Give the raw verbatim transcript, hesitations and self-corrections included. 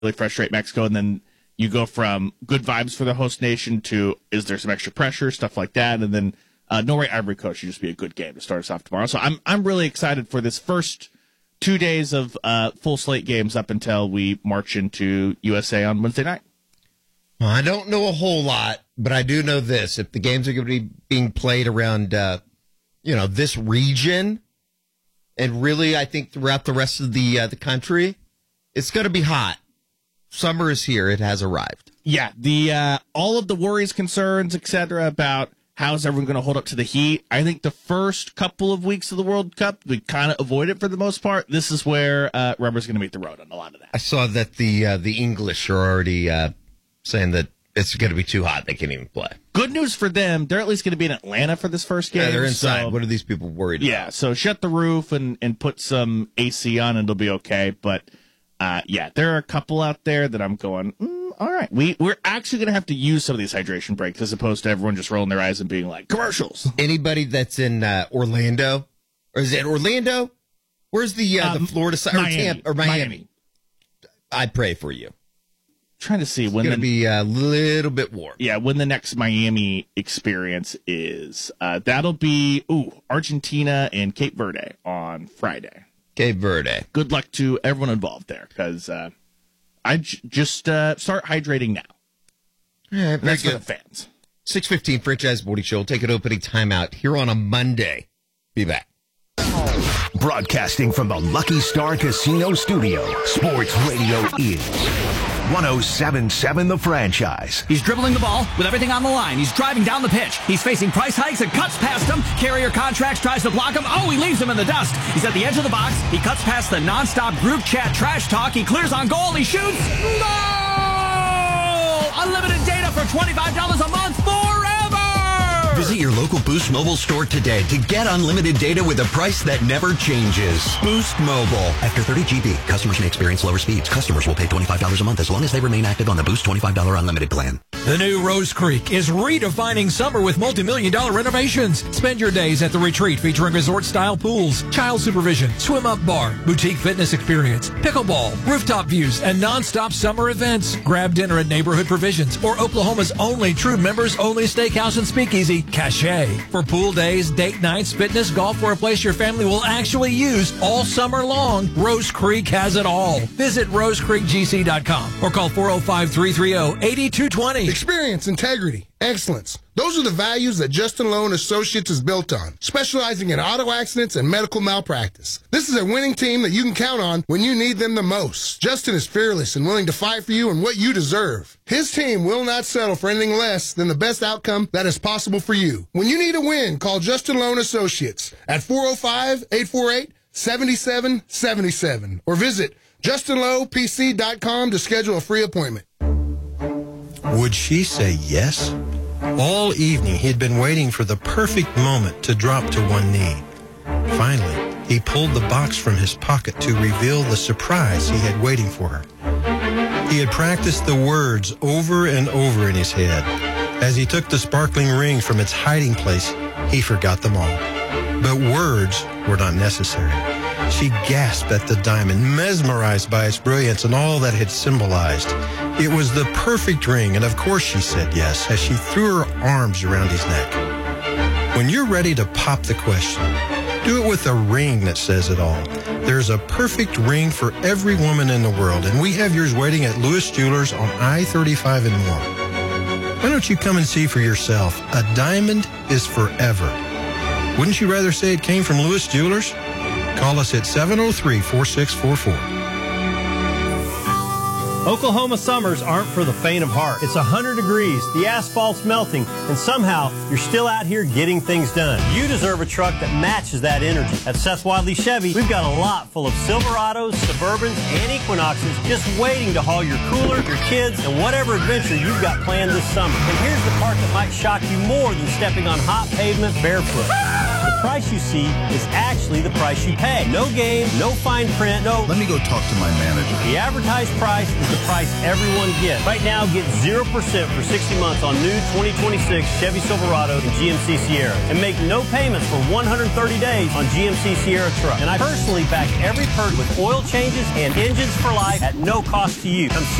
really frustrate Mexico, and then you go from good vibes for the host nation to is there some extra pressure, stuff like that, and then uh, Norway Ivory Coast should just be a good game to start us off tomorrow. So I'm I'm really excited for this first two days of uh, full slate games up until we march into U S A on Wednesday night. Well, I don't know a whole lot, but I do know this: if the games are going to be being played around, uh, you know, this region, and really, I think throughout the rest of the uh, the country, it's going to be hot. Summer is here; it has arrived. Yeah, the uh, all of the worries, concerns, et cetera, about how's everyone going to hold up to the heat. I think the first couple of weeks of the World Cup, we kind of avoid it for the most part. This is where uh, rubber's going to meet the road on a lot of that. I saw that the uh, the English are already uh, saying that it's going to be too hot; they can't even play. Good news for them; they're at least going to be in Atlanta for this first game. Yeah, they're inside. So, what are these people worried yeah, about? Yeah, so shut the roof and and put some A C on, and it'll be okay. But uh, yeah, there are a couple out there that I'm going. Mm, all right, we we're actually going to have to use some of these hydration breaks as opposed to everyone just rolling their eyes and being like commercials. Anybody that's in uh, Orlando, or is it Orlando? Where's the uh, um, the Florida side or, Tampa, or Miami? Miami? I pray for you. Trying to see when it's going to be a little bit warm. Yeah, when the next Miami experience is. Uh, that'll be ooh Argentina and Cape Verde on Friday. Cape Verde. Good luck to everyone involved there, because uh, I j- just uh, start hydrating now. Yeah, that's for the fans. six fifteen Franchise Morning Show. We'll take an opening timeout here on a Monday. Be back. Broadcasting from the Lucky Star Casino Studio, Sports Radio is one oh seven point seven The Franchise. He's dribbling the ball with everything on the line. He's driving down the pitch. He's facing price hikes and cuts past him. Carrier Contracts tries to block him. Oh, he leaves him in the dust. He's at the edge of the box. He cuts past the nonstop group chat trash talk. He clears on goal. He shoots. Goal! Unlimited data for twenty-five dollars a month forever! Visit your local Boost Mobile store today to get unlimited data with a price that never changes. Boost Mobile. After thirty gigabytes, customers may experience lower speeds. Customers will pay twenty-five dollars a month as long as they remain active on the Boost twenty-five dollars unlimited plan. The new Rose Creek is redefining summer with multi-million dollar renovations. Spend your days at the retreat featuring resort-style pools, child supervision, swim-up bar, boutique fitness experience, pickleball, rooftop views, and non-stop summer events. Grab dinner at Neighborhood Provisions or Oklahoma's only true members-only steakhouse and speakeasy, Cache. For pool days, date nights, fitness, golf, or a place your family will actually use all summer long, Rose Creek has it all. Visit rose creek g c dot com or call four oh five, three three oh, eight two two oh. Experience, integrity, excellence. Those are the values that Justin Loan Associates is built on, specializing in auto accidents and medical malpractice. This is a winning team that you can count on when you need them the most. Justin is fearless and willing to fight for you and what you deserve. His team will not settle for anything less than the best outcome that is possible for you. When you need a win, call Justin Loan Associates at four oh five, eight four eight, seven seven seven seven or visit justin low p c dot com to schedule a free appointment. Would she say yes? All evening, he had been waiting for the perfect moment to drop to one knee. Finally, he pulled the box from his pocket to reveal the surprise he had waiting for her. He had practiced the words over and over in his head. As he took the sparkling ring from its hiding place, he forgot them all. But words were not necessary. She gasped at the diamond, mesmerized by its brilliance and all that it had symbolized. It was the perfect ring, and of course she said yes, as she threw her arms around his neck. When you're ready to pop the question, do it with a ring that says it all. There's a perfect ring for every woman in the world, and we have yours waiting at Lewis Jewelers on I thirty-five in Warren. Why don't you come and see for yourself? A diamond is forever. Wouldn't you rather say it came from Lewis Jewelers? Call us at seven oh three, four six four four. Oklahoma summers aren't for the faint of heart. It's one hundred degrees, the asphalt's melting, and somehow you're still out here getting things done. You deserve a truck that matches that energy. At Seth Wadley Chevy, we've got a lot full of Silverados, Suburbans, and Equinoxes just waiting to haul your cooler, your kids, and whatever adventure you've got planned this summer. And here's the part that might shock you more than stepping on hot pavement barefoot. The price you see is actually the price you pay. No game, no fine print, no... Let me go talk to my manager. The advertised price is the price everyone gets. Right now, get zero percent for sixty months on new twenty twenty-six Chevy Silverado and G M C Sierra. And make no payments for one hundred thirty days on G M C Sierra truck. And I personally back every purchase with oil changes and engines for life at no cost to you. Come